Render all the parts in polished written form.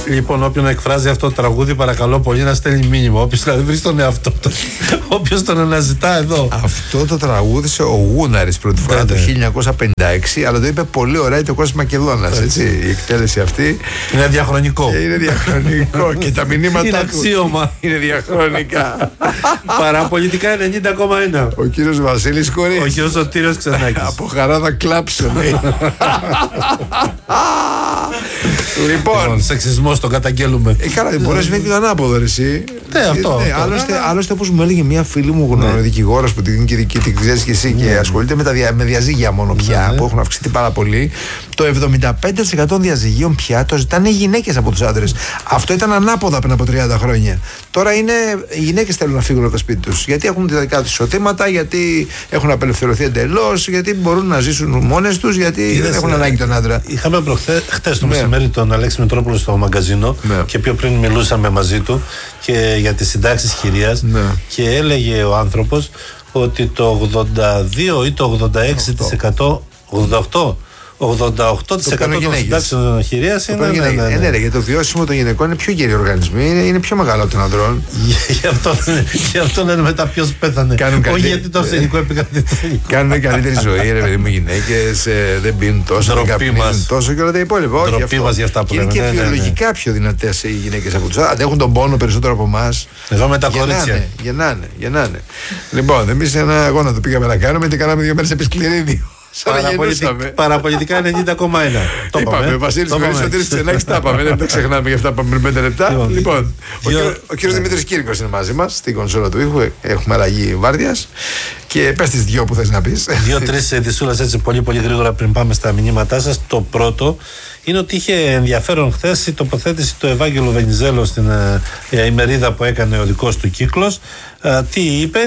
Λοιπόν, όποιον εκφράζει αυτό το τραγούδι, παρακαλώ πολύ να στέλνει μήνυμα. Όποιος δηλαδή βρει τον εαυτό του, όποιος τον αναζητά εδώ. Αυτό το τραγούδισε ο Γούναρης πρώτη φορά το 1956, αλλά το είπε πολύ ωραία και ο Κώστας Μακεδόνας. Η εκτέλεση αυτή είναι διαχρονικό. Είναι διαχρονικό και τα μηνύματα είναι αξίωμα. Είναι διαχρονικά. Παραπολιτικά 90,1. Ο κύριος Βασίλης Κορής. Ο κύριος Σωτήριος Ξενάκης. Από χαρά θα κλάψω. Λοιπόν, σεξισμός τον καταγγέλουμε. Καλά, μπορεί να συμβαίνει και το ανάποδο, εσύ. Αυτό. Άλλωστε, όπως μου έλεγε μια φίλη μου δικηγόρος που την ξέρεις και εσύ και ασχολείται με διαζύγια μόνο πια, που έχουν αυξηθεί πάρα πολύ, το 75% των διαζυγίων πια το ζητάνε οι γυναίκες από τους άντρες. Αυτό ήταν ανάποδα πριν από 30 χρόνια. Τώρα είναι οι γυναίκες θέλουν να φύγουν από το σπίτι τους. Γιατί έχουν τα δικά τους εισοδήματα, γιατί έχουν απελευθερωθεί εντελώς, γιατί μπορούν να ζήσουν μόνες τους, γιατί δεν έχουν ανάγκη τον άντρα. Είχαμε χτες το μεσημέρι τον Αλέξη Μητρόπουλο στο μαγκαζίνο και πιο πριν μιλούσαμε μαζί του και για τις συντάξεις χειρίας και έλεγε ο άνθρωπος ότι το 82 ή το 86%, 88% των συντάξεων χειρίας είναι. Ναι, γιατί το βιώσιμο των γυναικών είναι πιο γεροί οργανισμοί, είναι πιο μεγάλο από των ανδρών. Γι' αυτό λένε μετά ποιος πέθανε. Όχι γιατί το αρσενικό επικρατεί. Κάνουν καλύτερη ζωή, ρε παιδί μου, γυναίκες, δεν πίνουν τόσο, δεν καπνίζουν τόσο και όλα τα υπόλοιπα. Ντροπή μας για αυτά που λέμε. Είναι και βιολογικά πιο δυνατές οι γυναίκες από τους. Αντέχουν τον πόνο περισσότερο από εμάς. Εδώ με τα κορίτσια. Γεννάνε. Λοιπόν, εμείς ένα αγώνα το πήγαμε να κάνουμε και κάναμε 2 μέρες επισκληρίδιο. Παραπολιτικά 90,1. Το είπαμε. Βασίλης Κορής, Σωτήρης Ξενάκης, τα είπαμε. Δεν τα ξεχνάμε για αυτά που πάμε πριν 5 λεπτά. Λοιπόν, ο κύριος Δημήτρης Κύρκος είναι μαζί μας στην κονσόλα του ήχου. Έχουμε αλλαγή βάρδιας. Και πες τις δυο που θες να πεις. 2-3 ειδισούλες έτσι πολύ γρήγορα πριν πάμε στα μηνύματά σας. Το πρώτο είναι ότι είχε ενδιαφέρον χθες η τοποθέτηση του Ευάγγελου Βενιζέλου στην ημερίδα που έκανε ο δικός του κύκλος. Τι είπε,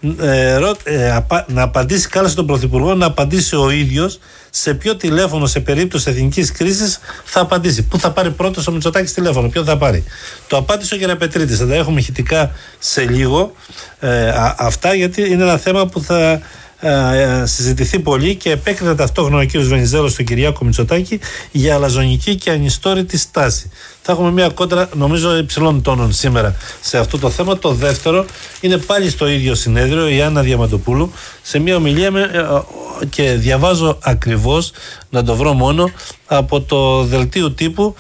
να απαντήσει, κάλεσε τον Πρωθυπουργό να απαντήσει ο ίδιος σε ποιο τηλέφωνο σε περίπτωση εθνικής κρίσης θα απαντήσει. Πού θα πάρει πρώτος ο Μητσοτάκης τηλέφωνο, ποιο θα πάρει. Το απάντησε ο Γεραπετρίτης. Θα τα έχουμε ηχητικά σε λίγο αυτά, γιατί είναι ένα θέμα που θα συζητηθεί πολύ και επέκρινε ταυτόχρονα ο κ. Βενιζέλος στον Κυριάκο Μητσοτάκη για αλαζονική και ανιστόρητη στάση. Θα έχουμε μια κόντρα νομίζω υψηλών τόνων σήμερα σε αυτό το θέμα. Το δεύτερο είναι πάλι στο ίδιο συνέδριο η Άννα Διαμαντοπούλου σε μια ομιλία και διαβάζω ακριβώς, να το βρω μόνο, από το δελτίο τύπου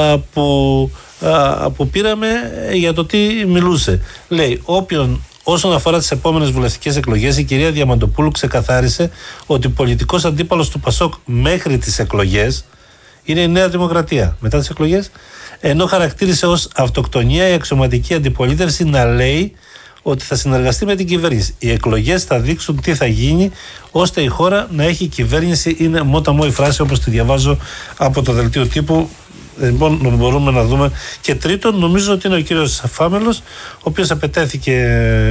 που πήραμε για το τι μιλούσε. Λέει, όσον αφορά τις επόμενες βουλευτικές εκλογές, η κυρία Διαμαντοπούλου ξεκαθάρισε ότι πολιτικός αντίπαλος του ΠΑΣΟΚ μέχρι τις εκλογές είναι η Νέα Δημοκρατία. Μετά τις εκλογές, ενώ χαρακτήρισε ως αυτοκτονία η αξιωματική αντιπολίτευση να λέει ότι θα συνεργαστεί με την κυβέρνηση. Οι εκλογές θα δείξουν τι θα γίνει ώστε η χώρα να έχει κυβέρνηση. Είναι μόταμο η φράση όπως τη διαβάζω από το δελτίο τύπου. Λοιπόν, μπορούμε να δούμε. Και τρίτον, νομίζω ότι είναι ο κύριος Φάμελος, ο οποίος απετέθηκε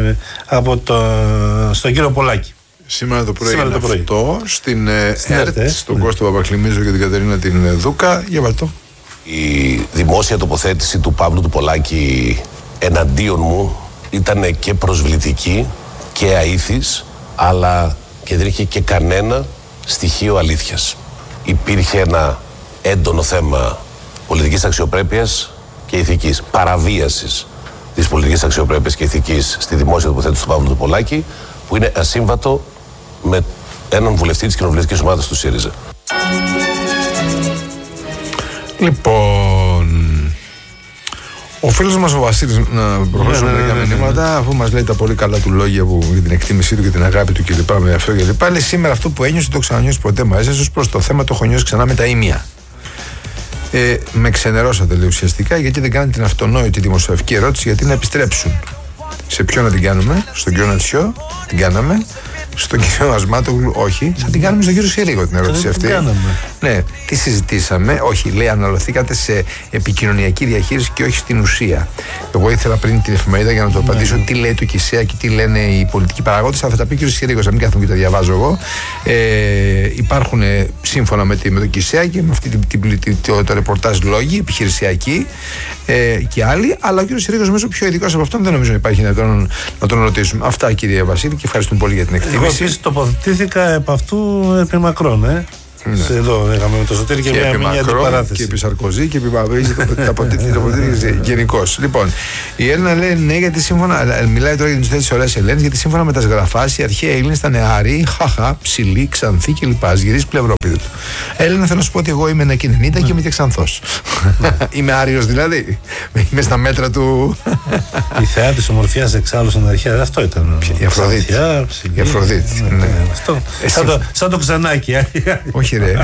στον κύριο Πολάκη. Σήμερα το πρωί. Αυτό στην ΕΡΤ, στον Κώστο Παπακλημίζο και την Κατερίνα την Δούκα. Για βάλτο. Η δημόσια τοποθέτηση του Παύλου του Πολάκη εναντίον μου ήταν και προσβλητική και αήθης, αλλά και δεν είχε και κανένα στοιχείο αλήθειας. Υπήρχε ένα έντονο θέμα πολιτικής αξιοπρέπειας και ηθικής, παραβίασης της πολιτικής αξιοπρέπειας και ηθικής στη δημόσια τοποθέτηση του Παύλου του Πολάκη, που είναι ασύμβατο με έναν βουλευτή της κοινοβουλευτικής ομάδας του ΣΥΡΙΖΑ. Λοιπόν, ο φίλος μας ο Βασίλης, να προχωρήσουμε μερικά μηνύματα, αφού μας λέει τα πολύ καλά του λόγια για την εκτίμησή του και την αγάπη του κλπ. Με αυτό κλπ. Λέει σήμερα αυτό που ένιωσε το ξανανιώσει ποτέ μαζί σας, ως προς το θέμα το έχω νιώσει ξανά με τα ήμια. Με ξενερώσατε λέει ουσιαστικά, γιατί δεν κάνετε την αυτονόητη δημοσιογραφική ερώτηση γιατί να επιστρέψουν. Σε ποιον να την κάνουμε, στον κύριο Νατσιό, την κάναμε. Στον κύριο Ασμάτογλου, όχι. Θα την κάνουμε στον κύριο Συρίγο την ερώτηση αυτή. Ναι, τι συζητήσαμε. Όχι, λέει, αναλωθήκατε σε επικοινωνιακή διαχείριση και όχι στην ουσία. Εγώ ήθελα πριν την εφημερίδα για να το απαντήσω τι λέει το ΚΙΣΕΑ και τι λένε οι πολιτικοί παραγόντες, αλλά θα τα πει ο κύριο Συρίγο. Να μην κάθομαι και τα διαβάζω εγώ. Υπάρχουν σύμφωνα με το ΚΙΣΕΑ και με αυτή το ρεπορτάζ λόγοι επιχειρησιακοί και άλλοι, αλλά ο κύριος Συρίγος νομίζω πιο ειδικός από αυτόν δεν νομίζω υπάρχει να τον ρωτήσουμε. Αυτά κύριε Βασίλη και ευχαριστούμε πολύ για την εκτίμηση. Εγώ επίσης τοποθετήθηκα επ' αυτού επί μακρόν. Εδώ είχαμε με το Σωτήρη και μια αντιπαράθεση. Και επί Σαρκοζή και επί Παπαδόπουλου γενικώς. Λοιπόν, η Έλληνα λέει ναι, γιατί σύμφωνα. Μιλάει τώρα για την ουσία τη ωραία Ελένη, γιατί σύμφωνα με τα σγραφά οι αρχαίοι Έλληνες ήταν άροι, χαχά, ψηλοί, ξανθοί κλπ. Γυρίζει πλευρόπιδο του. Έλληνα, θέλω να σου πω ότι εγώ είμαι ένα 90 και είμαι και ξανθός. Είμαι άριος δηλαδή. Είμαι στα μέτρα του. Η θεά τη ομορφιά εξάλλου στην αρχαία, αυτό ήταν. Η Αφροδίτη. Η Αφροδίτη. Σαν το Ξανάκι. Όχι, ρε.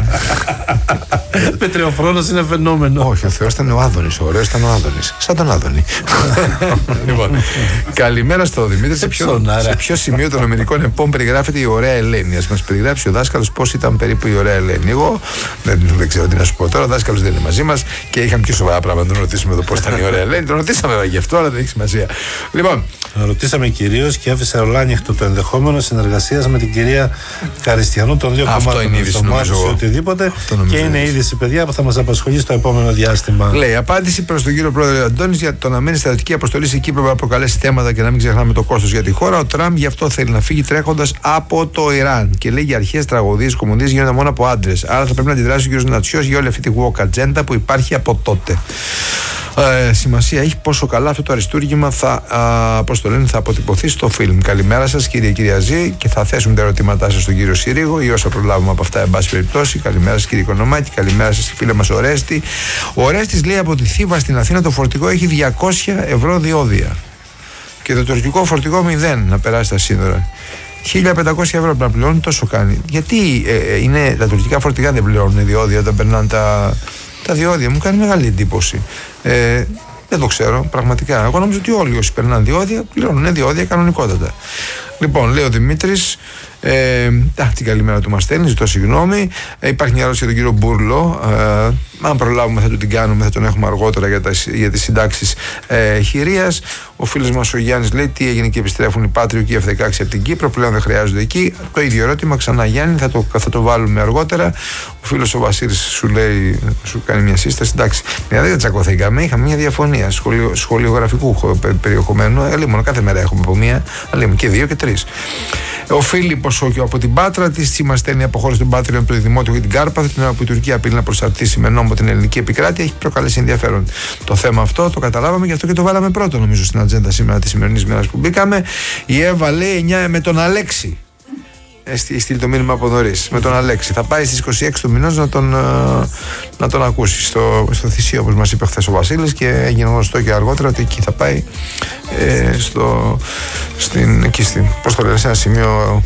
Πετρεοφρόνος είναι φαινόμενο. Όχι, ο Θεός ήταν ο Άδωνης. Ο ωραίος ήταν ο Άδωνης. Σαν τον Άδωνη. Λοιπόν, καλημέρα στο Δημήτρη. Σε ποιο σημείο των νομινικών επών περιγράφεται η ωραία Ελένη? Ας μας περιγράψει ο δάσκαλος πώς ήταν περίπου η ωραία Ελένη. Εγώ δεν ξέρω τι να σου πω τώρα. Ο δάσκαλος δεν είναι μαζί μας και είχαμε πιο σοβαρά πράγματα να τον ρωτήσουμε εδώ πώς ήταν η ωραία Ελένη. Τον ρωτήσαμε γι' αυτό, αλλά δεν έχει σημασία. Λοιπόν, ρωτήσαμε κυρίως και άφησε ολάνυχτο το ενδεχόμενο συνεργασίας με την κυρία Καριστιανού των δύο κομμάτων. Οτιδήποτε. Και είναι είδηση, παιδιά, που θα μας απασχολεί στο επόμενο διάστημα. Λέει, απάντηση προς τον κύριο Πρόεδρε Αντώνης για το να μένει στρατιωτική αποστολή σε Κύπρο να προκαλέσει θέματα και να μην ξεχνάμε το κόστος για τη χώρα. Ο Τραμπ γι' αυτό θέλει να φύγει τρέχοντας από το Ιράν. Και λέει για αρχές τραγωδίες, κομμωδίες γίνονται μόνο από άντρες. Άρα θα πρέπει να αντιδράσει ο κύριος Νατσιός για όλη αυτή τη woke agenda που υπάρχει από τότε. Σημασία έχει πόσο καλά αυτό το αριστούργημα θα αποτυπωθεί στο φιλμ. Καλημέρα σας, κύριε Κυριαζή, και θα θέσουμε τα ερωτήματά σας στον κύριο Συρίγο ή όσα προλάβουμε από αυτά, εν πάση περιπτώσει. Καλημέρα σας, κύριε Οικονομάκη, καλημέρα σας, φίλε μας Ορέστη. Ο Ορέστης λέει από τη Θήβα στην Αθήνα το φορτηγό έχει 200 ευρώ διόδια. Και το τουρκικό φορτηγό 0 να περάσει τα σύνορα. 1.500 ευρώ να πληρώνει, τόσο κάνει. Γιατί τα τουρκικά φορτηγά δεν πληρώνουν διόδια όταν περνάνε τα διόδια? Μου κάνει μεγάλη εντύπωση. Δεν το ξέρω πραγματικά. Εγώ νομίζω ότι όλοι όσοι περνάνε διόδια πληρώνουν διόδια κανονικότατα. Λοιπόν, λέει ο Δημήτρης, την καλημέρα του μας στέλνει, ζητώ συγγνώμη. Υπάρχει μια ερώτηση για τον κύριο Μπούρλο. Αν προλάβουμε θα του την κάνουμε, θα τον έχουμε αργότερα για τις συντάξεις χειρίας. Ο φίλος μας ο Γιάννης λέει τι έγινε και επιστρέφουν οι Πάτριο και οι F-16 από την Κύπρο, πλέον δεν χρειάζονται εκεί. Το ίδιο ερώτημα ξανά, Γιάννη, θα το βάλουμε αργότερα. Ο φίλος ο Βασίλης σου λέει, σου κάνει μια σύσταση. Εντάξει, δεν τσακωθήκαμε, είχαμε μια διαφωνία σχολιογραφικού περιεχομένου. Μόνο κάθε μέρα έχουμε από μία, αλλά και δύο και τρεις. Ο Φίλιππος από την Πάτρα της μας στέλνει αποχώρηση των Πάτριων από το Δημότιο για την Κάρπαθο, την ώρα που η Τουρκία απειλεί να προσαρτήσει με νόμο την ελληνική επικράτεια. Έχει προκαλέσει ενδιαφέρον το θέμα αυτό, το καταλάβαμε, γι' αυτό και το βάλαμε πρώτο νομίζω στην ατζέντα σήμερα τη σημερινή μέρα που μπήκαμε. Η Εύα λέει 9 με τον Αλέξη. Στείλει το μήνυμα από νωρίς. Με τον Αλέξη. Θα πάει στις 26 του μηνός να τον ακούσει στο Θησίο, όπως μας είπε χθες ο Βασίλης, και έγινε γνωστό και αργότερα ότι εκεί θα πάει πώς το λένε, σε ένα σημείο.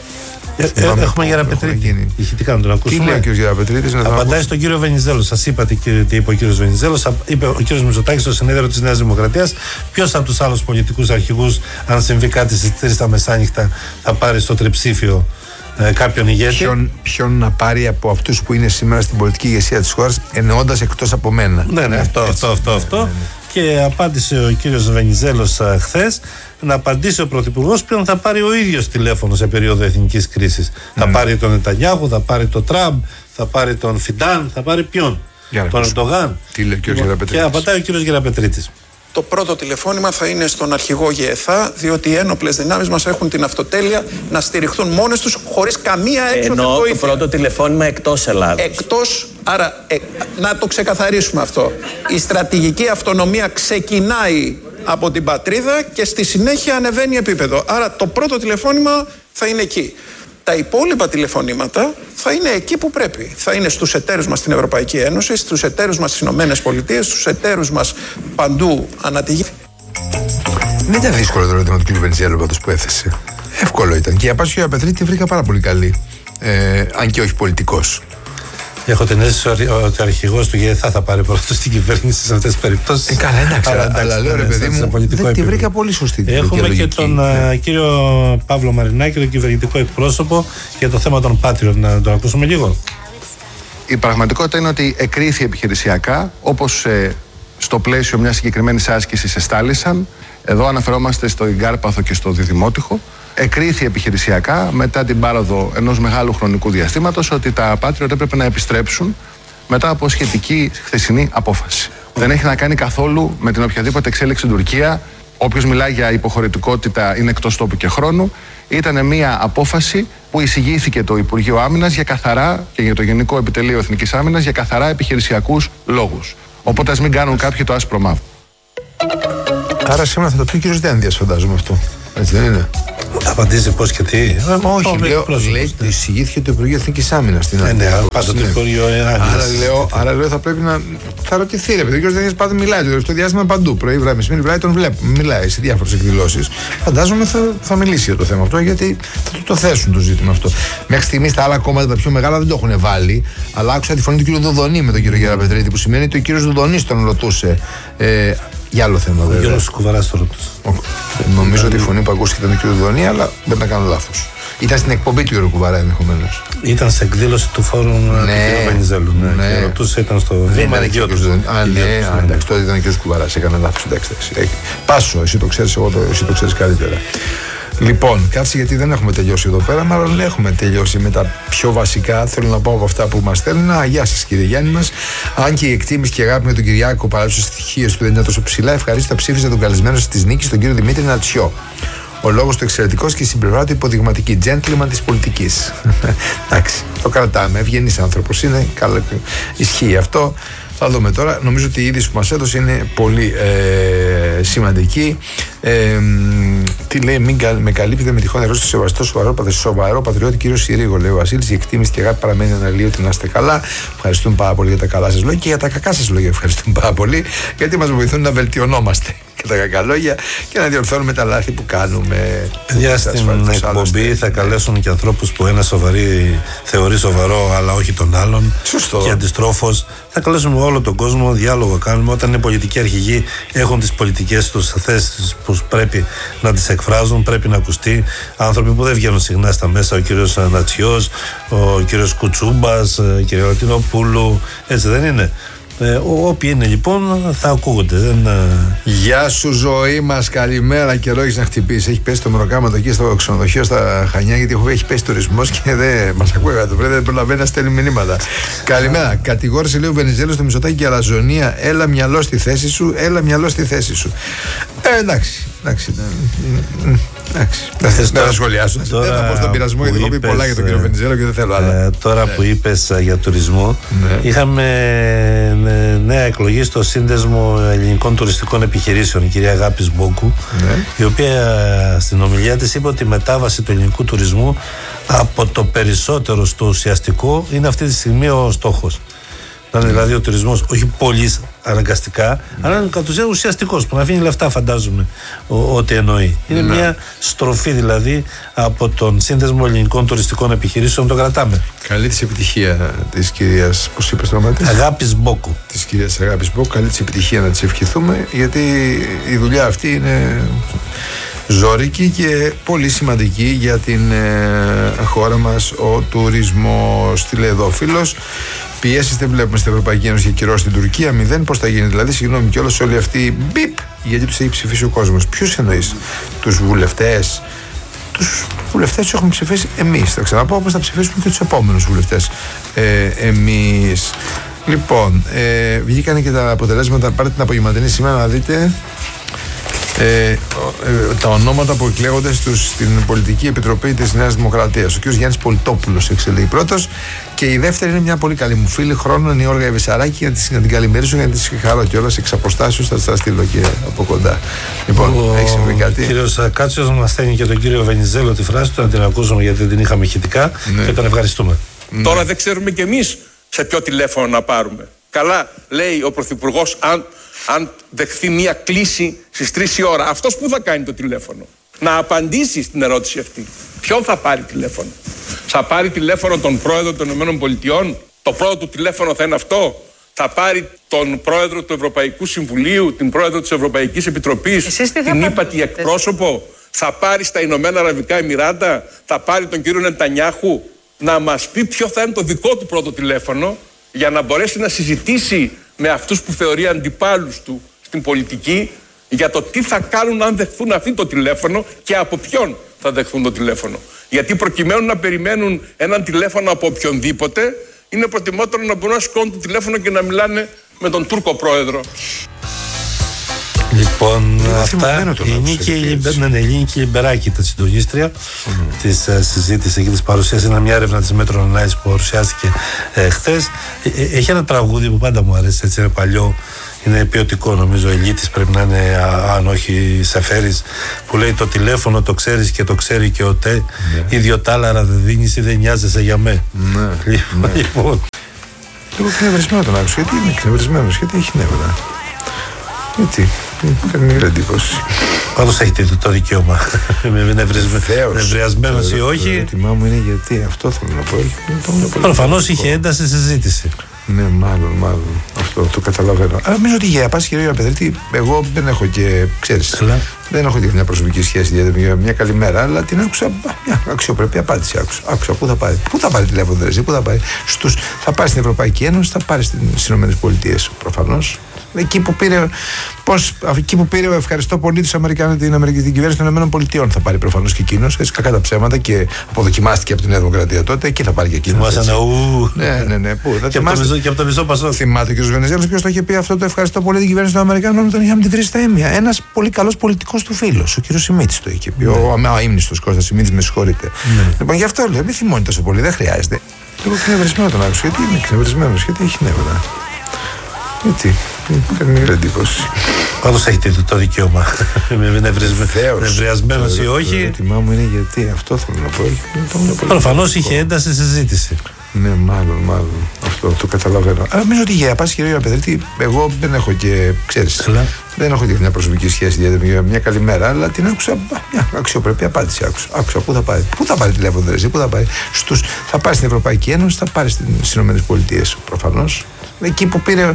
Έχουμε Γεραπετρίτη. Ηχητικά να τον ακούσουμε. Τι λέει ο κύριος Γεραπετρίτης? Απαντάει στον κύριο Βενιζέλο. Σας είπατε τι είπε ο κύριος Βενιζέλος. Είπε ο κύριος Μητσοτάκης στο συνέδριο της Νέας Δημοκρατίας. Ποιος από τους άλλους πολιτικούς αρχηγούς, αν συμβεί κάτι στις 3 τα μεσάνυχτα, θα πάρει στο τριψήφιο κάποιον ηγέτη? Ποιον να πάρει από αυτούς που είναι σήμερα στην πολιτική ηγεσία της χώρας, εννοώντας εκτός από μένα. Ναι, αυτό. Και απάντησε ο κύριος Βενιζέλος χθες να απαντήσει ο Πρωθυπουργός ποιον θα πάρει ο ίδιος τηλέφωνο σε περίοδο εθνικής κρίσης. Θα πάρει τον Νετανιάχου, θα πάρει τον Τραμπ, θα πάρει τον Φιντάν, θα πάρει ποιον? Τον Ερντογάν. Τι λέει ο κύριος Γεραπετρίτης? Και απαντάει ο κύριος Γεραπετρίτης. Το πρώτο τηλεφώνημα θα είναι στον αρχηγό ΓΕΘΑ, διότι οι ένοπλες δυνάμεις μας έχουν την αυτοτέλεια να στηριχθούν μόνες τους, χωρίς καμία έξωθεν βοήθεια. Το πρώτο τηλεφώνημα εκτός Ελλάδος. Άρα να το ξεκαθαρίσουμε αυτό. Η στρατηγική αυτονομία ξεκινάει από την πατρίδα και στη συνέχεια ανεβαίνει επίπεδο. Άρα το πρώτο τηλεφώνημα θα είναι εκεί. Τα υπόλοιπα τηλεφωνήματα θα είναι εκεί που πρέπει. Θα είναι στους εταίρους μας στην Ευρωπαϊκή Ένωση, στους εταίρους μας στις Ηνωμένες Πολιτείες, στους εταίρους μας παντού ανά τη γη. Δεν ήταν δύσκολο το ερώτημα του κ. Βενιζέλου πάντως που έθεσε. Εύκολο ήταν. Και η απάντηση του κ. Πετρίτη τη βρήκα πάρα πολύ καλή. Αν και όχι πολιτικός. Έχω την αίσθηση ότι ο αρχηγός του ΓΕΘΑ θα πάρει πρώτο στην κυβέρνηση σε αυτές τις περιπτώσεις. Καλά, εντάξει, αλλά λέω ρε παιδί μου, δεν τη βρήκα πολύ σωστή. Έχουμε και τον κύριο Παύλο Μαρινάκη, τον κυβερνητικό εκπρόσωπο, για το θέμα των Πάτριων. Να τον ακούσουμε λίγο. Η πραγματικότητα είναι ότι εκρίθη επιχειρησιακά, όπως στο πλαίσιο μιας συγκεκριμένης άσκησης εστάλησαν. Εδώ αναφερόμαστε στο Γκάρπαθο και στο Διδημότυχο. Εκρίθη επιχειρησιακά μετά την πάροδο ενός μεγάλου χρονικού διαστήματος ότι τα Patriot έπρεπε να επιστρέψουν μετά από σχετική χθεσινή απόφαση. Δεν έχει να κάνει καθόλου με την οποιαδήποτε εξέλιξη στην Τουρκία. όποιος μιλάει για υποχωρητικότητα είναι εκτός τόπου και χρόνου. Ήταν μια απόφαση που εισηγήθηκε το Υπουργείο Άμυνας για καθαρά και για το Γενικό Επιτελείο Εθνικής Άμυνας για καθαρά επιχειρησιακούς λόγους. Οπότε ας μην κάνουν κάποιοι το άσπρο μαύρο. Άρα σήμερα θα το πει ο κύριος Δένδιας, φαντάζομαι αυτό. Έτσι δεν είναι? Απαντήσει πώς και τι. Όχι, λέει ότι εισηγήθηκε το Υπουργείο Εθνικής Άμυνας στην Ναι, πάντα το Υπουργείο Άμυνας. Άρα λέω θα πρέπει να. Θα ρωτηθεί, ρε παιδί. Ο κ. Δένδιας πάντα μιλάει το τελευταίο διάστημα παντού. Πρωί, βράδυ, μεσημέρι, βράδυ τον βλέπουμε. Μιλάει σε διάφορες εκδηλώσεις. Φαντάζομαι θα μιλήσει για το θέμα αυτό, γιατί θα το θέσουν το ζήτημα αυτό. Μέχρι στιγμής τα άλλα κόμματα τα πιο μεγάλα δεν το έχουν βάλει. Αλλά άκουσα τη φωνή του κ. Δουδονή με τον κ. Γεραπετρίτη, που σημαίνει ότι ο κ. Δουδονής τον ρωτούσε. Για άλλο θέμα, βέβαια. Ο Γιώργος Κουβαράς το ρωτούσε. Νομίζω ότι η φωνή που ακούστηκε ήταν του κ. Δουδονή, αλλά δεν να κάνω λάθος. Ήταν στην εκπομπή του κ. Κουβαρά ενδεχομένως. Ήταν σε εκδήλωση του φόρουμ του κ. Βενιζέλου. Ναι. Και ρωτούσε, ήταν στο βήμα Αιγιώτος. Εντάξει, τότε ήταν ο κ. Κουβαράς. Έκανα λάθος. Πάσο, εσύ το ξέρεις, εσύ το ξέρεις καλύτερα. Λοιπόν, κάτσε γιατί δεν έχουμε τελειώσει εδώ πέρα, μάλλον έχουμε τελειώσει με τα πιο βασικά. Θέλω να πω από αυτά που μας στέλνουν. Γεια σας κύριε Γιάννη μας. Αν και η εκτίμηση και η αγάπη με τον Κυριάκο παρά τις στοιχείες του δεν είναι τόσο ψηλά, ευχαρίστω ψήφιζα τον καλεσμένο της νίκης, τον κύριο Δημήτρη Νατσιό. Ο λόγος του εξαιρετικός και η συμπληρωμά του υποδειγματική. Gentleman της πολιτικής. Εντάξει, το κρατάμε. Ευγενής άνθρωπος είναι. Καλά, ισχύει αυτό. Θα δούμε τώρα. Νομίζω ότι η είδηση που μας έδωσε είναι πολύ σημαντική. Τι λέει, μην με καλύπτετε με τυχόν ερώτηση στο σοβαρό πατριώτη κύριο Συρίγο, λέει ο Βασίλης. Η εκτίμηση και αγάπη παραμένει αναλύωτη, να είστε καλά. Ευχαριστούμε πάρα πολύ για τα καλά σας λόγια και για τα κακά σας λόγια. Ευχαριστούμε πάρα πολύ, γιατί μας βοηθούν να βελτιωνόμαστε και τα κακά λόγια και να διορθώνουμε τα λάθη που κάνουμε. Παιδιά, στην εκπομπή θα καλέσουν και ανθρώπους που ένα θεωρεί σοβαρό, αλλά όχι τον άλλον. Σωστό. Και αντιστρόφως θα καλέσουμε όλο τον κόσμο, διάλογο κάνουμε. Όταν οι πολιτικοί αρχηγοί έχουν τις πολιτικές τους θέσεις που πρέπει να τις εκφράζουν, πρέπει να ακουστεί. Άνθρωποι που δεν βγαίνουν συχνά στα μέσα, ο κύριος Νατσιός, ο κύριος Κουτσούμπας, η κυρία Λατινοπούλου, έτσι δεν είναι? Όποιοι είναι λοιπόν θα ακούγονται. Γεια σου ζωή μας, καλημέρα. Καιρό έχεις να χτυπήσει. Έχει πέσει το μεροκάματο εκεί στο ξενοδοχείο στα Χανιά, γιατί έχει πέσει τουρισμός και δεν μας ακούει. Δεν προλαβαίνει να στέλνει μηνύματα. Καλημέρα. Κατηγόρησε λέει ο Βενιζέλος στο Μητσοτάκη και αλαζονία. Έλα μυαλό στη θέση σου, έλα μυαλό στη θέση σου. Εντάξει. Δεν θα σχολιάσω. Δεν θα πω στον πειρασμό, γιατί έχω πει πολλά για τον κύριο Βενιζέλο και δεν θέλω άλλα. Τώρα που είπες για τουρισμό, είχαμε νέα εκλογή στο Σύνδεσμο Ελληνικών Τουριστικών Επιχειρήσεων, η κυρία Αγάπης Μπόκου, η οποία στην ομιλία της είπε ότι η μετάβαση του ελληνικού τουρισμού από το περισσότερο στο ουσιαστικό είναι αυτή τη στιγμή ο στόχος. Να είναι δηλαδή ο τουρισμός όχι πολύ αναγκαστικά, αλλά είναι κατ' ουσίαν ουσιαστικός, που να αφήνει λεφτά, φαντάζομαι ότι εννοεί. Είναι μια στροφή δηλαδή από τον Σύνδεσμο Ελληνικών Τουριστικών Επιχειρήσεων, το κρατάμε. Καλή της επιτυχία της κυρίας, πώς είπες το όνομα της? Αγάπης Μπόκου. Της κυρίας Αγάπης Μπόκου, καλή της επιτυχία να της ευχηθούμε, γιατί η δουλειά αυτή είναι ζώρικη και πολύ σημαντική για την χώρα μας. Ο τουρισμός. Τι λέει εδώ ο φίλος? Πιέσεις δεν βλέπουμε στην Ευρωπαϊκή Ένωση για κυρώσεις στην Τουρκία. 0. Πώς θα γίνει δηλαδή? Συγγνώμη κιόλας, όλοι αυτοί μπιπ, γιατί τους έχει ψηφίσει ο κόσμος. Ποιους εννοείς? Τους βουλευτές? Τους βουλευτές τους έχουμε ψηφίσει εμείς. Θα ξαναπώ, όπως θα ψηφίσουμε και τους επόμενους βουλευτές εμείς. Λοιπόν, βγήκανε και τα αποτελέσματα. Πάρτε την απογευματινή σήμερα να δείτε τα ονόματα που εκλέγονται στην Πολιτική Επιτροπή της Νέας Δημοκρατίας. Ο κ. Γιάννης Πολιτόπουλος εξελέγει πρώτος και η δεύτερη είναι μια πολύ καλή μου φίλη χρόνου, είναι η Όλγα Ευησαράκη, για την καλημερίσω, για να τη συγχαρώ κιόλας εξ αποστάσεως, θα σας στείλω και από κοντά. Λοιπόν, έχει συμβεί κάτι? Ο κύριος Κάτσιος μας στέλνει και τον κύριο Βενιζέλο τη φράση του, να την ακούσουμε γιατί την είχαμε ηχητικά και τον ευχαριστούμε. Τώρα δεν ξέρουμε κι εμείς σε ποιο τηλέφωνο να πάρουμε. Καλά, λέει ο Πρωθυπουργός, αν δεχθεί μια κλήση στις 3 η ώρα, αυτός που θα κάνει το τηλέφωνο? Να απαντήσει στην ερώτηση αυτή. Ποιον θα πάρει τηλέφωνο? Θα πάρει τηλέφωνο τον πρόεδρο των ΗΠΑ? Το πρώτο του τηλέφωνο θα είναι αυτό? Θα πάρει τον πρόεδρο του Ευρωπαϊκού Συμβουλίου, την πρόεδρο της Ευρωπαϊκής Επιτροπής, την ύπατη εκπρόσωπο? Θα πάρει στα Ηνωμένα Αραβικά Εμιράτα? Θα πάρει τον κύριο Νετανιάχου? Να μας πει ποιο θα είναι το δικό του πρώτο τηλέφωνο, για να μπορέσει να συζητήσει με αυτούς που θεωρεί αντιπάλους του στην πολιτική για το τι θα κάνουν αν δεχθούν αυτό το τηλέφωνο και από ποιον θα δεχθούν το τηλέφωνο. Γιατί προκειμένου να περιμένουν έναν τηλέφωνο από οποιονδήποτε, είναι προτιμότερο να μπορούν να σηκώνουν το τηλέφωνο και να μιλάνε με τον Τούρκο πρόεδρο. Λοιπόν, αυτά θυμωμένο το η Νίκη Λιμπεράκη, τη συντονίστρια τη συζήτηση και τη παρουσίαση. Είναι μια έρευνα τη Μέτρο Ανάλυση που παρουσιάστηκε χθες. Έχει ένα τραγούδι που πάντα μου αρέσει, έτσι είναι παλιό, είναι ποιοτικό, νομίζω. Ελίτης πρέπει να είναι, αν όχι Σεφέρης, που λέει: το τηλέφωνο το ξέρεις και το ξέρει και ο ΤΕ. Ίδιο τάλαρα δεν δίνεις ή δεν νοιάζεσαι για με. Λοιπόν. Λίγο εκνευρισμένο τον άκουσα. Γιατί είναι εκνευρισμένος, γιατί έχει νεύρα. Γιατί, κάνει μια εντύπωση. Πάντως έχετε το δικαίωμα. Είμαι νευριασμένος ή όχι. Το ερώτημά μου είναι γιατί, αυτό θέλω να πω. Προφανώς είχε ένταση συζήτηση. Ναι, μάλλον. Αυτό το καταλαβαίνω. Αλλά νομίζω ότι για πάση κυρία Πετρίτη, εγώ δεν έχω και, ξέρεις, δεν έχω και μια προσωπική σχέση για μια καλή μέρα, αλλά την άκουσα, μια αξιοπρεπή απάντηση άκουσα. Πού θα πάρει. Πού θα πάρει τηλέφωνο, πού θα πάρει. Θα πάρει στην Ευρωπαϊκή Ένωση, θα πάρει στις ΗΠΑ προφανώς. Εκεί που πήρε ο ευχαριστώ πολύ την κυβέρνηση των ΗΠΑ θα πάρει προφανώς και εκείνος. Έτσι, κακά τα ψέματα και αποδοκιμάστηκε από την Νέα Δημοκρατία τότε. Εκεί θα πάρει και εκείνος. Ναι. Πού, και από το μισό Πασόκ. Θυμάται και ο Βενεζέλος ποιος το είχε πει αυτό το ευχαριστώ πολύ την κυβέρνηση των Αμερικανών όταν είχαμε την κρίση στα Έμια. Ένας πολύ καλός πολιτικός του φίλος, ο κ. Σιμίτης το είχε πει. Ο αείμνηστος Κώστας Σιμίτης, με συγχωρείτε. Λοιπόν, γι' αυτό λέω, μην θυμώνει τόσο πολύ, δεν χρειάζεται. Λίγο εκνευρισμένο τον άκουσα. Γιατί είναι εκνευρισμένος, γιατί έχει νεύρα. Γιατί, κάνει μια εντύπωση. Πάντως έχετε το δικαίωμα. Είμαι νευριασμένος ή όχι. Το ερώτημά μου είναι γιατί, αυτό θέλω να πω. Προφανώς είχε ένταση συζήτηση. Ναι, μάλλον. Αυτό το καταλαβαίνω. Αλλά νομίζω ότι για πάση κυρία Πετρίτη, εγώ δεν έχω και, ξέρεις, δεν έχω και μια προσωπική σχέση για μια καλή μέρα, αλλά την άκουσα, μια αξιοπρεπή απάντηση άκουσα. Πού θα πάρει. Πού θα πάρει τηλέφωνο, πού θα πάρει. Θα πάρει στην Ευρωπαϊκή Ένωση, θα πάρει στις ΗΠΑ προφανώς. Εκεί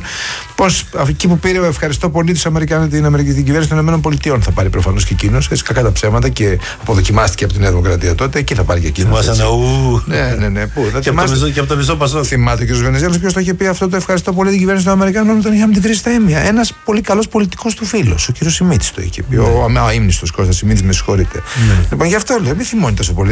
που πήρε ο ευχαριστώ πολύ την κυβέρνηση των ΗΠΑ θα πάρει προφανώς και εκείνος. Έτσι, κακά τα ψέματα και αποδοκιμάστηκε από την Νέα Δημοκρατία τότε. Εκεί θα πάρει και εκείνος. Ναι. Πού, και από το μισό Πασόκ. Θυμάται και ο Βενεζέλος ποιος το είχε πει αυτό το ευχαριστώ πολύ την κυβέρνηση των Αμερικανών όταν είχαμε την κρίση στα Έμια. Ένας πολύ καλός πολιτικός του φίλος, ο κ. Σιμίτης το είχε πει. Ο αείμνηστος Κώστας Σιμίτης, με συγχωρείτε. Λοιπόν, γι' αυτό λέω, μην θυμώνει τόσο πολύ.